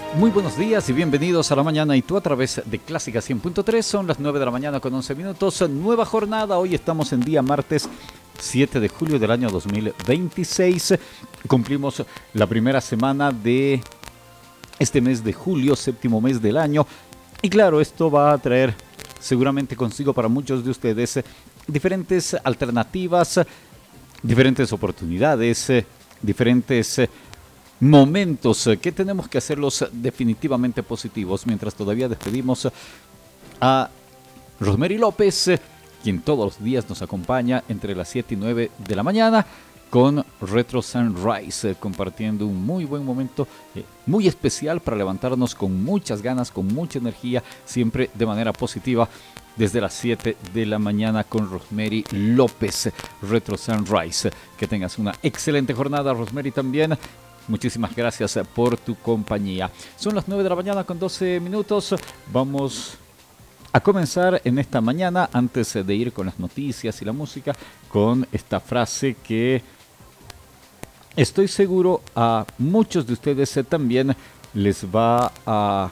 Muy buenos días y bienvenidos a La Mañana y Tú a través de Clásica 100.3. Son las 9 de la mañana con 11 minutos. Nueva jornada. Hoy estamos en día martes 7 de julio del año 2026. Cumplimos la primera semana de este mes de julio, séptimo mes del año. Y claro, esto va a traer seguramente consigo para muchos de ustedes diferentes alternativas, diferentes oportunidades, diferentes momentos que tenemos que hacerlos definitivamente positivos, mientras todavía despedimos a Rosemary López, quien todos los días nos acompaña entre las 7 y 9 de la mañana con Retro Sunrise, compartiendo un muy buen momento, muy especial para levantarnos con muchas ganas, con mucha energía, siempre de manera positiva, desde las 7 de la mañana con Rosemary López, Retro Sunrise. Que tengas una excelente jornada, Rosemary, también. Muchísimas gracias por tu compañía. Son las 9 de la mañana con 12 minutos. Vamos a comenzar en esta mañana, antes de ir con las noticias y la música, con esta frase que estoy seguro a muchos de ustedes también les va a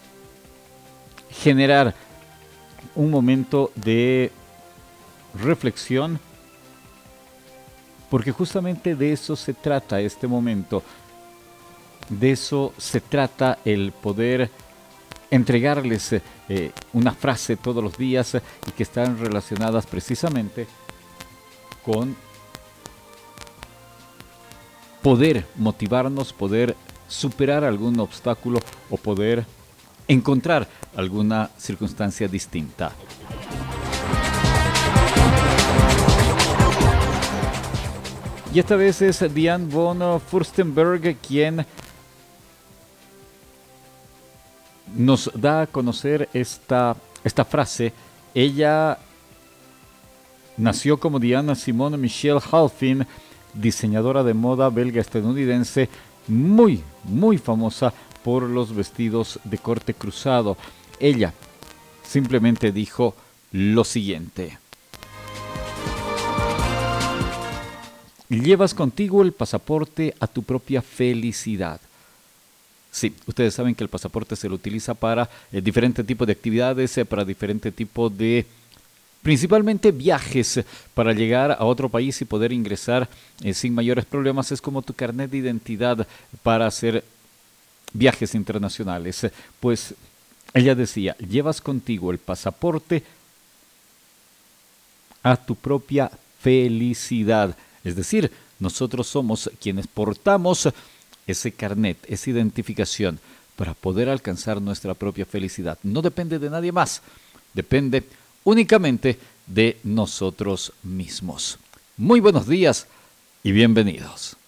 generar un momento de reflexión, porque justamente de eso se trata este momento. De eso se trata el poder entregarles una frase todos los días y que están relacionadas precisamente con poder motivarnos, poder superar algún obstáculo o poder encontrar alguna circunstancia distinta. Y esta vez es Diane von Furstenberg quien nos da a conocer esta frase. Ella nació como Diana Simone Michelle Halfin, diseñadora de moda belga-estadounidense, muy famosa por los vestidos de corte cruzado. Ella simplemente dijo lo siguiente: llevas contigo el pasaporte a tu propia felicidad. Sí, ustedes saben que el pasaporte se lo utiliza para diferentes tipos de actividades, para diferentes tipos de, principalmente viajes, para llegar a otro país y poder ingresar sin mayores problemas. Es como tu carnet de identidad para hacer viajes internacionales. Pues ella decía, llevas contigo el pasaporte a tu propia felicidad. Es decir, nosotros somos quienes portamos ese carnet, esa identificación para poder alcanzar nuestra propia felicidad. No depende de nadie más, depende únicamente de nosotros mismos. Muy buenos días y bienvenidos.